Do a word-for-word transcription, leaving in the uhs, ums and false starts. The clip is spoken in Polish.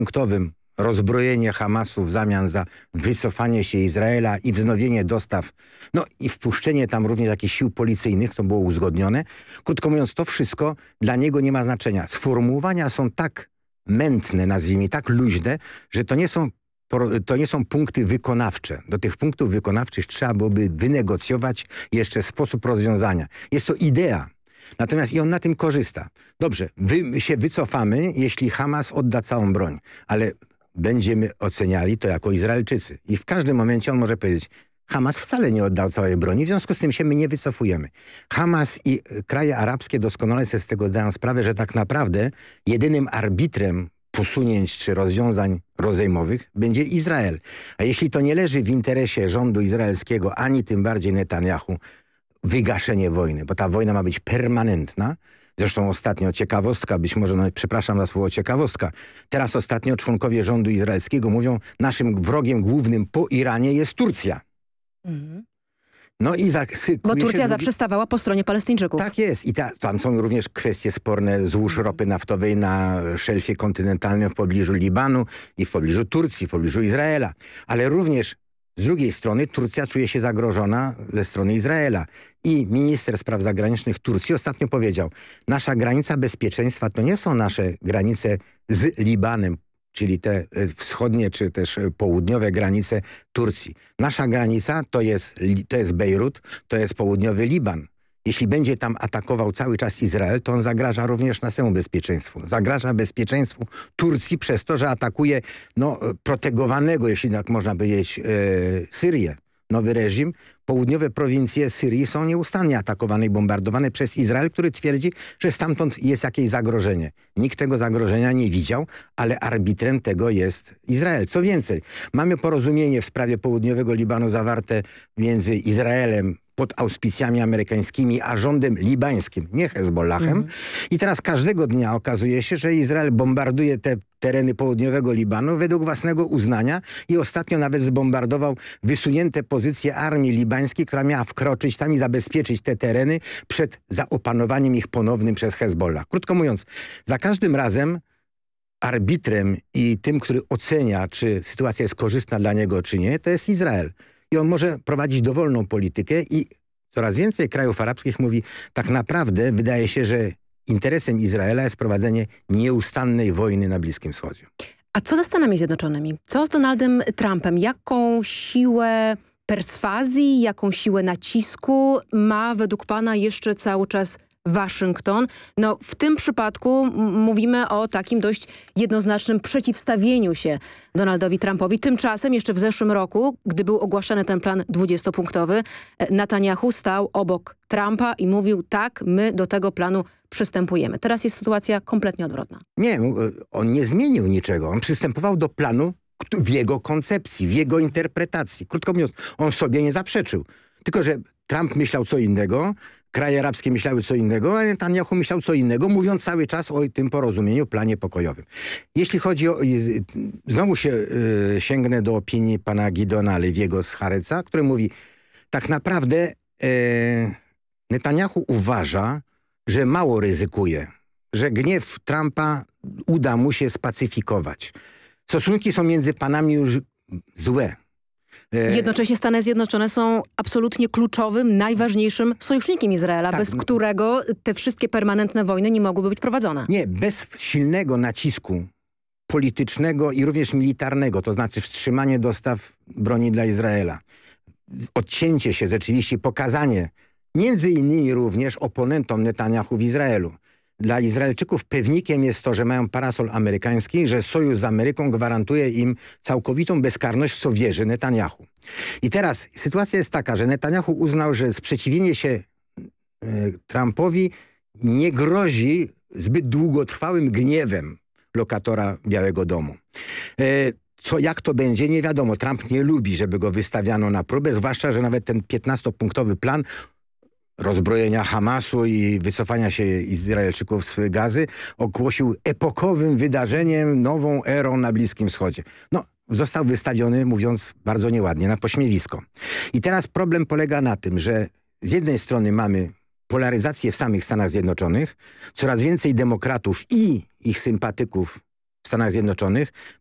punktowym rozbrojenie Hamasu w zamian za wycofanie się Izraela i wznowienie dostaw, no i wpuszczenie tam również jakichś sił policyjnych, to było uzgodnione. Krótko mówiąc, to wszystko dla niego nie ma znaczenia. Sformułowania są tak mętne, nazwijmy, tak luźne, że to nie są to nie są punkty wykonawcze. Do tych punktów wykonawczych trzeba byłoby wynegocjować jeszcze sposób rozwiązania. Jest to idea. Natomiast i on na tym korzysta. Dobrze, wy się wycofamy, jeśli Hamas odda całą broń, ale będziemy oceniali to jako Izraelczycy. I w każdym momencie on może powiedzieć, Hamas wcale nie oddał całej broni, w związku z tym się my nie wycofujemy. Hamas i kraje arabskie doskonale sobie z tego zdają sprawę, że tak naprawdę jedynym arbitrem posunięć czy rozwiązań rozejmowych będzie Izrael. A jeśli to nie leży w interesie rządu izraelskiego, ani tym bardziej Netanyahu, wygaszenie wojny, bo ta wojna ma być permanentna. Zresztą ostatnio ciekawostka, być może, no, przepraszam za słowo ciekawostka, teraz ostatnio członkowie rządu izraelskiego mówią, naszym wrogiem głównym po Iranie jest Turcja. Mhm. No i za, Bo Turcja drugi... zawsze stawała po stronie Palestyńczyków. Tak jest. I ta, tam są również kwestie sporne złóż ropy naftowej na szelfie kontynentalnym w pobliżu Libanu i w pobliżu Turcji, w pobliżu Izraela. Ale również z drugiej strony Turcja czuje się zagrożona ze strony Izraela. I minister spraw zagranicznych Turcji ostatnio powiedział, nasza granica bezpieczeństwa to nie są nasze granice z Libanem, czyli te wschodnie czy też południowe granice Turcji. Nasza granica to jest, to jest Bejrut, to jest południowy Liban. Jeśli będzie tam atakował cały czas Izrael, to on zagraża również naszemu bezpieczeństwu. Zagraża bezpieczeństwu Turcji przez to, że atakuje no, protegowanego, jeśli tak można powiedzieć, e, Syrię. Nowy reżim. Południowe prowincje Syrii są nieustannie atakowane i bombardowane przez Izrael, który twierdzi, że stamtąd jest jakieś zagrożenie. Nikt tego zagrożenia nie widział, ale arbitrem tego jest Izrael. Co więcej, mamy porozumienie w sprawie południowego Libanu zawarte między Izraelem pod auspicjami amerykańskimi, a rządem libańskim, nie Hezbollahem. Mm. I teraz każdego dnia okazuje się, że Izrael bombarduje te tereny południowego Libanu według własnego uznania i ostatnio nawet zbombardował wysunięte pozycje armii libańskiej, która miała wkroczyć tam i zabezpieczyć te tereny przed zaopanowaniem ich ponownym przez Hezbollah. Krótko mówiąc, za każdym razem arbitrem i tym, który ocenia, czy sytuacja jest korzystna dla niego, czy nie, to jest Izrael. I on może prowadzić dowolną politykę i coraz więcej krajów arabskich mówi, tak naprawdę wydaje się, że interesem Izraela jest prowadzenie nieustannej wojny na Bliskim Wschodzie. A co ze Stanami Zjednoczonymi? Co z Donaldem Trumpem? Jaką siłę perswazji, jaką siłę nacisku ma według pana jeszcze cały czas Waszyngton? No w tym przypadku mówimy o takim dość jednoznacznym przeciwstawieniu się Donaldowi Trumpowi. Tymczasem jeszcze w zeszłym roku, gdy był ogłaszany ten plan dwudziestopunktowy, Netanyahu stał obok Trumpa i mówił, tak, my do tego planu przystępujemy. Teraz jest sytuacja kompletnie odwrotna. Nie, on nie zmienił niczego. On przystępował do planu w jego koncepcji, w jego interpretacji. Krótko mówiąc, on sobie nie zaprzeczył. Tylko że Trump myślał co innego, kraje arabskie myślały co innego, a Netanyahu myślał co innego, mówiąc cały czas o tym porozumieniu, planie pokojowym. Jeśli chodzi o... Znowu się y, sięgnę do opinii pana Gideona Lewiego z Hareca, który mówi, tak naprawdę y, Netanyahu uważa, że mało ryzykuje, że gniew Trumpa uda mu się spacyfikować. Stosunki są między panami już złe. Jednocześnie Stany Zjednoczone są absolutnie kluczowym, najważniejszym sojusznikiem Izraela, tak, bez którego te wszystkie permanentne wojny nie mogłyby być prowadzone. Nie, bez silnego nacisku politycznego i również militarnego, to znaczy wstrzymanie dostaw broni dla Izraela, odcięcie się rzeczywiście, pokazanie między innymi również oponentom Netanyahu w Izraelu. Dla Izraelczyków pewnikiem jest to, że mają parasol amerykański, że sojusz z Ameryką gwarantuje im całkowitą bezkarność, w co wierzy Netanyahu. I teraz sytuacja jest taka, że Netanyahu uznał, że sprzeciwienie się y, Trumpowi nie grozi zbyt długotrwałym gniewem lokatora Białego Domu. Y, Co, jak to będzie, nie wiadomo. Trump nie lubi, żeby go wystawiano na próbę, zwłaszcza, że nawet ten piętnastopunktowy plan rozbrojenia Hamasu i wycofania się Izraelczyków z Gazy ogłosił epokowym wydarzeniem, nową erą na Bliskim Wschodzie. No, został wystawiony, mówiąc bardzo nieładnie, na pośmiewisko. I teraz problem polega na tym, że z jednej strony mamy polaryzację w samych Stanach Zjednoczonych, coraz więcej demokratów i ich sympatyków w Stanach Zjednoczonych